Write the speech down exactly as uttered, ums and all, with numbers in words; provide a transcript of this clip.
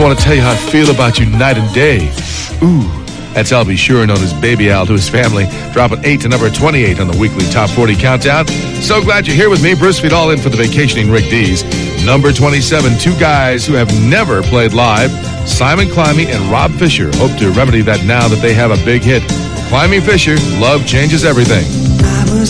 I want to tell you how I feel about you night and day. Ooh, that's Al B. Sure, known as Baby Al to his family, dropping eight to number twenty-eight on the weekly Top forty Countdown. So glad you're here with me. Bruce Feet all in for the vacationing Rick Dees. Number twenty-seven, two guys who have never played live, Simon Climby and Rob Fisher, hope to remedy that now that they have a big hit. Climby Fisher, Love Changes Everything. I was